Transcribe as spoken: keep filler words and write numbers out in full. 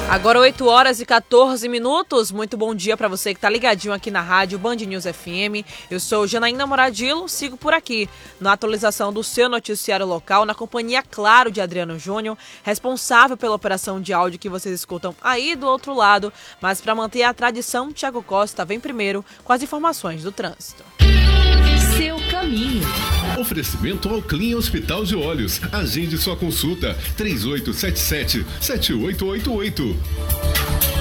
Agora oito horas e quatorze minutos, muito bom dia para você que tá ligadinho aqui na rádio Band News F M. Eu sou Janaína Moradilo, sigo por aqui na atualização do seu noticiário local, na companhia, claro, de Adriano Júnior, responsável pela operação de áudio que vocês escutam aí do outro lado. Mas para manter a tradição, Thiago Costa vem primeiro com as informações do trânsito. Seu caminho. Oferecimento ao Clean Hospital de Olhos. Agende sua consulta três oito sete sete, sete oito oito oito.